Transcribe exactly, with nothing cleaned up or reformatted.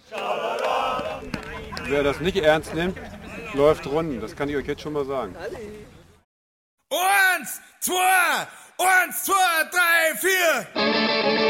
Wer das nicht ernst nimmt, läuft Runden. Das kann ich euch jetzt schon mal sagen. Eins, zwei, eins, zwei, drei, vier.